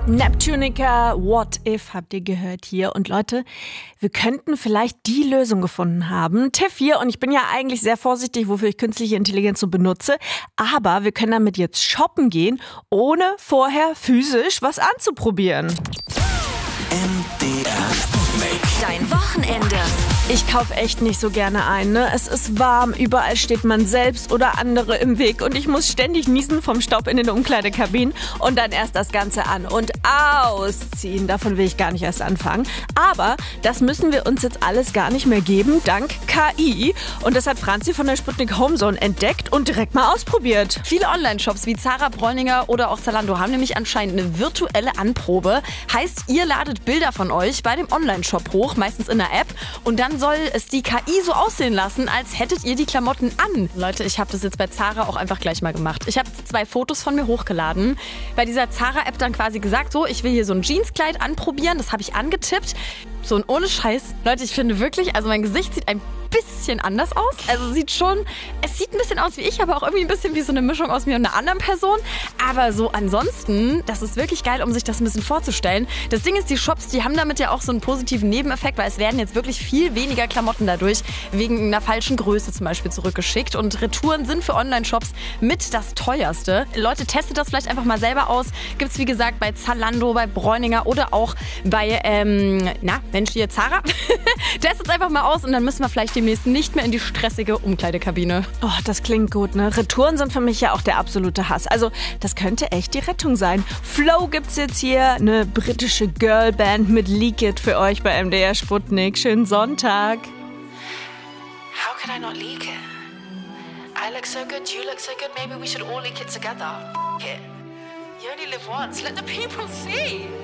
Neptunica, What If, habt ihr gehört hier. Und Leute, wir könnten vielleicht die Lösung gefunden haben. Tiff hier, und ich bin ja eigentlich sehr vorsichtig, wofür ich künstliche Intelligenz so benutze. Aber wir können damit jetzt shoppen gehen, ohne vorher physisch was anzuprobieren. MDR Dein Wochenende. Ich kaufe echt nicht so gerne ein, ne? Es ist warm, überall steht man selbst oder andere im Weg und ich muss ständig niesen vom Staub in den Umkleidekabinen und dann erst das Ganze an- und ausziehen. Davon will ich gar nicht erst anfangen. Aber das müssen wir uns jetzt alles gar nicht mehr geben, dank KI. Und das hat Franzi von der Sputnik Homezone entdeckt und direkt mal ausprobiert. Viele Online-Shops wie Zara, Bräuninger oder auch Zalando haben nämlich anscheinend eine virtuelle Anprobe. Heißt, ihr ladet Bilder von euch bei dem Online-Shop hoch, meistens in der App, und dann soll es die KI so aussehen lassen, als hättet ihr die Klamotten an. Leute, ich habe das jetzt bei Zara auch einfach gleich mal gemacht. Ich habe 2 Fotos von mir hochgeladen. Bei dieser Zara-App dann quasi gesagt, so, ich will hier so ein Jeanskleid anprobieren. Das habe ich angetippt. So ein ohne Scheiß. Leute, ich finde wirklich, also mein Gesicht sieht ein bisschen anders aus. Also es sieht ein bisschen aus wie ich, aber auch irgendwie ein bisschen wie so eine Mischung aus mir und einer anderen Person. Aber so ansonsten, das ist wirklich geil, um sich das ein bisschen vorzustellen. Das Ding ist, die Shops, die haben damit ja auch so einen positiven Nebeneffekt, weil es werden jetzt wirklich viel weniger Klamotten dadurch wegen einer falschen Größe zum Beispiel zurückgeschickt. Und Retouren sind für Online-Shops mit das teuerste. Leute, testet das vielleicht einfach mal selber aus. Gibt's wie gesagt bei Zalando, bei Bräuninger oder auch bei, Zara. Testet's einfach mal aus und dann müssen wir vielleicht demnächst nicht mehr in die stressige Umkleidekabine. Oh, das klingt gut, ne? Retouren sind für mich ja auch der absolute Hass. Also, das könnte echt die Rettung sein. Flow gibt's jetzt hier, eine britische Girlband mit Leak It für euch bei MDR Sputnik. Schönen Sonntag. How could I not leak it? I look so good, you look so good, maybe we should all leak it together. F*** it. You only live once, let the people see.